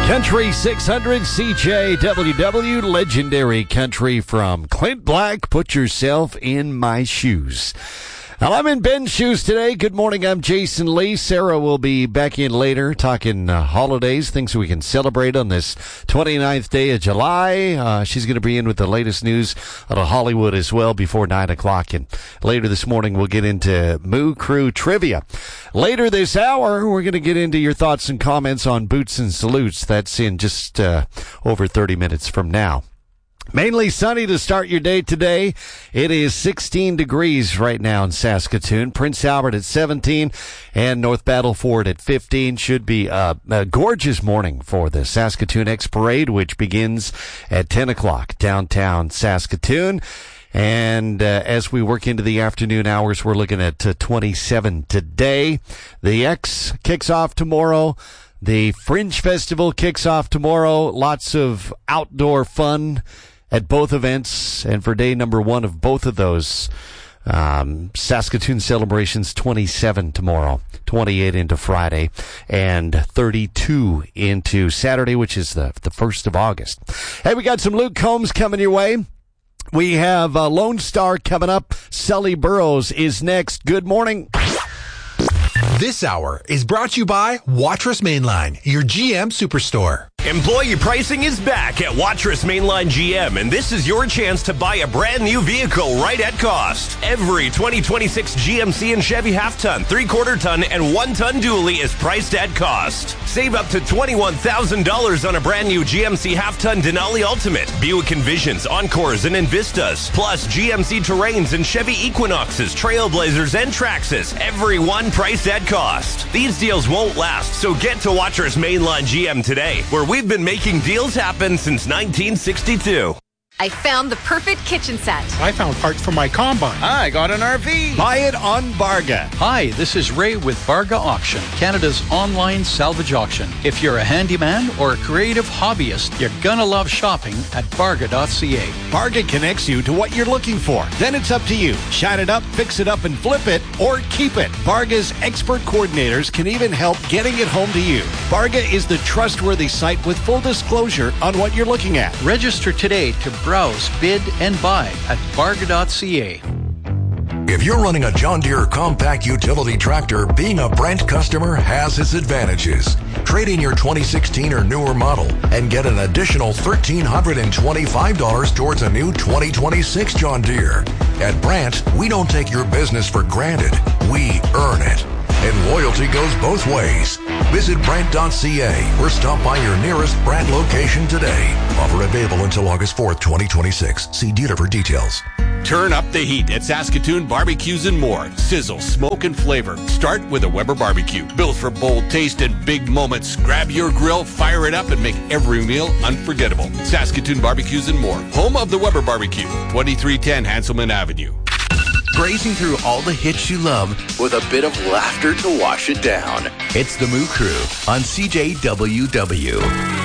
Country 600 CJWW, legendary country from Clint Black. Put yourself in my shoes. Well, I'm in Ben's shoes today. Good morning. I'm Jason Lee. Sarah will be back in later talking holidays, things we can celebrate on this 29th day of July. She's going to be in with the latest news out of Hollywood as well before 9 o'clock. And later this morning, we'll get into Moo Crew trivia. Later this hour, we're going to get into your thoughts and comments on Boots and Salutes. That's in just over 30 minutes from now. Mainly sunny to start your day today. It is 16 degrees right now in Saskatoon. Prince Albert at 17 and North Battleford at 15. Should be a gorgeous morning for the Saskatoon X Parade, which begins at 10 o'clock downtown Saskatoon. And as we work into the afternoon hours, we're looking at 27 today. The X kicks off tomorrow. The Fringe Festival kicks off tomorrow. Lots of outdoor fun at both events, and for day number one of both of those, Saskatoon Celebrations 27 tomorrow, 28 into Friday, and 32 into Saturday, which is the 1st of August. Hey, we got some Luke Combs coming your way. We have Lone Star coming up. Sully Burrows is next. Good morning. This hour is brought to you by Watrous Mainline, your GM Superstore. Employee pricing is back at Watrous Mainline GM, and this is your chance to buy a brand new vehicle right at cost. Every 2026 GMC and Chevy half-ton, 3/4 ton, and 1-ton dually is priced at cost. Save up to $21,000 on a brand new GMC half-ton Denali Ultimate, Buick Envisions, Encores, and Envistas, plus GMC Terrains and Chevy Equinoxes, Trailblazers, and Traxxas, every one priced at cost. These deals won't last, so get to Watrous Mainline GM today, where we've been making deals happen since 1962. I found the perfect kitchen set. I found parts for my combine. I got an RV. Buy it on Barga. Hi, this is Ray with Barga Auction, Canada's online salvage auction. If you're a handyman or a creative hobbyist, you're gonna love shopping at barga.ca. Barga connects you to what you're looking for. Then it's up to you. Shine it up, fix it up, and flip it, or keep it. Barga's expert coordinators can even help getting it home to you. Barga is the trustworthy site with full disclosure on what you're looking at. Register today to browse, bid, and buy at barga.ca. If you're running a John Deere compact utility tractor, being a Brent customer has its advantages. Trade in your 2016 or newer model and get an additional $1,325 towards a new 2026 John Deere. At Brent, we don't take your business for granted. We earn it. And loyalty goes both ways. Visit Brent.ca or stop by your nearest Brent location today. Offer available until August 4th, 2026. See dealer for details. Turn up the heat at Saskatoon Barbecues and More. Sizzle, smoke, and flavor. Start with a Weber barbecue. Built for bold taste and big moments. Grab your grill, fire it up, and make every meal unforgettable. Saskatoon Barbecues and More. Home of the Weber Barbecue. 2310 Hanselman Avenue. Grazing through all the hits you love with a bit of laughter to wash it down. It's the Moo Crew on CJWW.